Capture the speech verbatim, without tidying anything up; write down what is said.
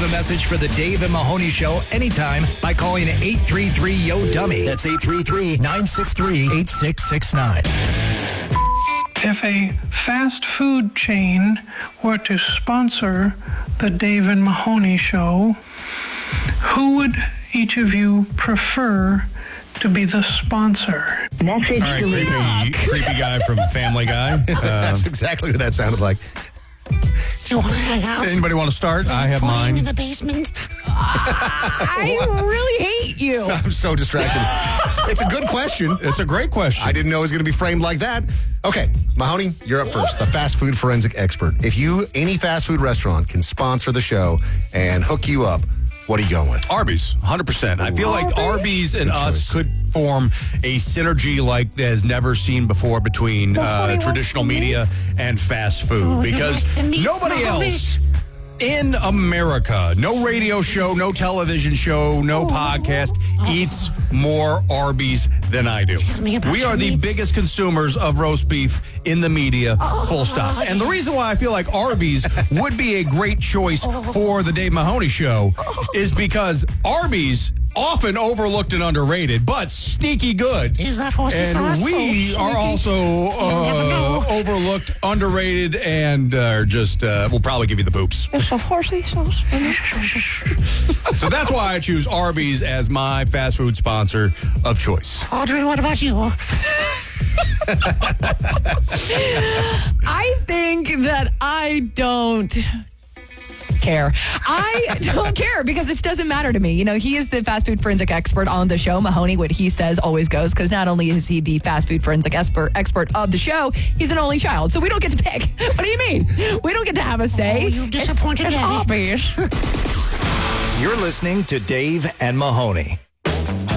a message for the Dave and Mahoney Show anytime by calling eight three three, Y O, DUMMY. That's eight three three, nine six three, eight six six nine. If a fast food chain were to sponsor the Dave and Mahoney Show, who would each of you prefer to be the sponsor? Message All right, creepy, creepy guy from Family Guy. Uh, That's exactly what that sounded like. Do you want to hang out? Anybody want to start? I have Playing mine. in the basement? I really hate you. So, I'm so distracted. It's a good question. It's a great question. I didn't know it was going to be framed like that. Okay, Mahoney, you're up first, the fast food forensic expert. If you, any fast food restaurant, can sponsor the show and hook you up, what are you going with? Arby's, one hundred percent. I feel like Arby's and Good us choice. could form a synergy like has never seen before between uh, traditional media and fast food. Oh, you because like the meats, nobody Mahoney? else in America, no radio show, no television show, no podcast, eats more Arby's than I do. Tell me about We are your the meats. biggest consumers of roast beef in the media, full stop. And the reason why I feel like Arby's would be a great choice for the Dave Mahoney Show is because Arby's often overlooked and underrated, but sneaky good. Is that horsey And sauce? we Oh, are sneaky. also never uh, know. overlooked, underrated, and uh, just, uh, we'll probably give you the boops. It's a horsey sauce. So that's why I choose Arby's as my fast food sponsor of choice. Audrey, what about you? I think that I don't care. I don't care because it doesn't matter to me. You know, he is the fast food forensic expert on the show. Mahoney, what he says always goes, because not only is he the fast food forensic expert expert of the show, he's an only child. So we don't get to pick. What do you mean? We don't get to have a say. Oh, you disappointed It's, it's daddy. Arby's. You're listening to Dave and Mahoney.